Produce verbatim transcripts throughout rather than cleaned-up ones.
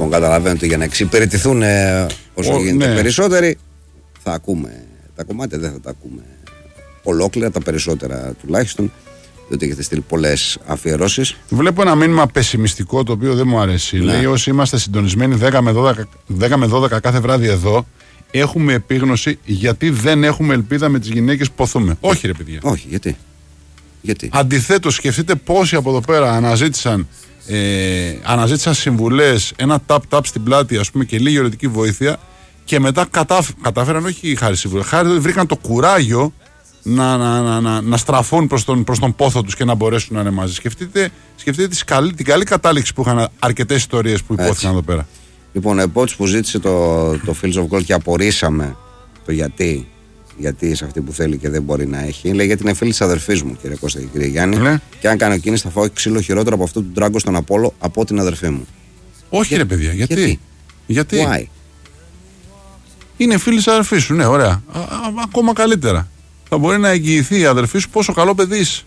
Λοιπόν, καταλαβαίνω ότι για να εξυπηρετηθούν όσο Ο, γίνεται ναι. περισσότεροι, θα ακούμε τα κομμάτια, δεν θα τα ακούμε ολόκληρα, τα περισσότερα τουλάχιστον, διότι έχετε στείλει πολλές αφιερώσεις. Βλέπω ένα μήνυμα πεσημιστικό το οποίο δεν μου αρέσει. Ναι. Λέει: όσοι είμαστε συντονισμένοι δέκα με δώδεκα κάθε βράδυ εδώ, έχουμε επίγνωση γιατί δεν έχουμε ελπίδα με τις γυναίκες που ποθούμε. Όχι, ρε παιδιά. Όχι, γιατί. γιατί. Αντιθέτως, σκεφτείτε πόσοι από εδώ πέρα αναζήτησαν, ε, αναζήτησαν συμβουλές, ένα tap-tap στην πλάτη, ας πούμε, και λίγη ερωτική βοήθεια, και μετά κατάφ, κατάφεραν, όχι χάρη συμβουλές, χάρη βρήκαν το κουράγιο να, να, να, να, να στραφούν προς τον, προς τον πόθο τους και να μπορέσουν να είναι μαζί. Σκεφτείτε, σκεφτείτε τις καλή, την καλή κατάληξη που είχαν αρκετές ιστορίες που υπόθηκαν εδώ πέρα. Λοιπόν, ο Επότης που ζήτησε το, το Fields of Gold και απορρίσαμε το γιατί, γιατί είσαι αυτή που θέλει και δεν μπορεί να έχει. Λέει: γιατί είναι φίλη της αδερφής μου, κύριε Κώστα και κύριε Γιάννη. Ναι. Και αν κάνω κίνηση θα φάω ξύλο χειρότερο από αυτό του Ντράγκο στον Απόλλω από την αδερφή μου. Όχι, Για... ρε παιδιά, γιατί. Γιατί. γιατί? Why? Είναι φίλη της αδερφής σου, ναι, ωραία. Α, α, ακόμα καλύτερα. Θα μπορεί να εγγυηθεί η αδερφή σου πόσο καλό παιδί είσαι.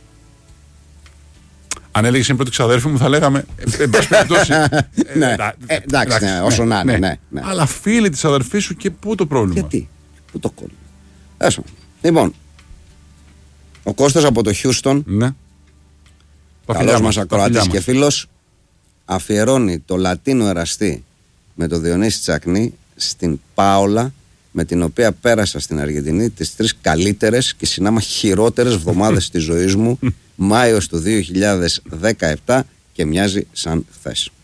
Αν έλεγε πρώτη ξαδέρφη μου, θα λέγαμε. Εν πάση περιπτώσει. Εντάξει, όσο να είναι. Αλλά φίλη της αδερφής σου, και πού το πρόβλημα. Γιατί, πού το κόλλημα. Έσω. Λοιπόν, ο Κώστας από το Χιούστον, ναι. καλός μας ακροατής και φίλος, αφιερώνει το Λατίνο εραστή με το Διονύση Τσακνή στην Πάολα, με την οποία πέρασα στην Αργεντινή τις τρεις καλύτερες και συνάμα χειρότερες εβδομάδες της ζωής μου, Μάιος του δύο χιλιάδες δεκαεπτά, και μοιάζει σαν χθες.